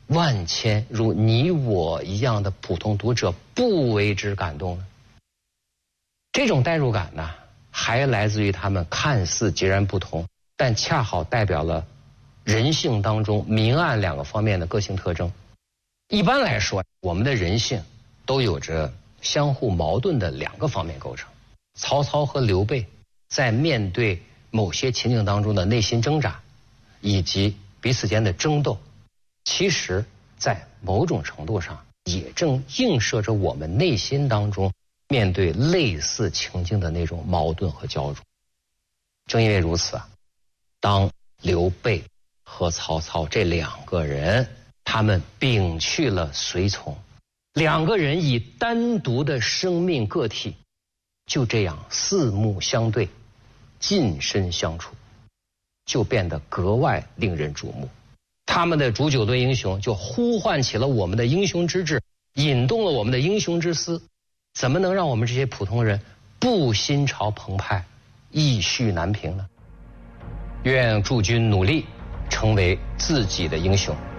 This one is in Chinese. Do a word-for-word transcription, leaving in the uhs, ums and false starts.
万千如你我一样的普通读者不为之感动呢？这种代入感呢，还来自于他们看似截然不同，但恰好代表了人性当中明暗两个方面的个性特征。一般来说，我们的人性都有着相互矛盾的两个方面构成。曹操和刘备在面对某些情境当中的内心挣扎，以及彼此间的争斗，其实在某种程度上也正映射着我们内心当中面对类似情境的那种矛盾和焦灼。正因为如此啊，当刘备和曹操这两个人，他们摒去了随从，两个人以单独的生命个体，就这样四目相对，近身相处，就变得格外令人瞩目。他们的煮酒论英雄就呼唤起了我们的英雄之志，引动了我们的英雄之思。怎么能让我们这些普通人不心潮澎湃，意绪难平呢？愿诸君努力成为自己的英雄。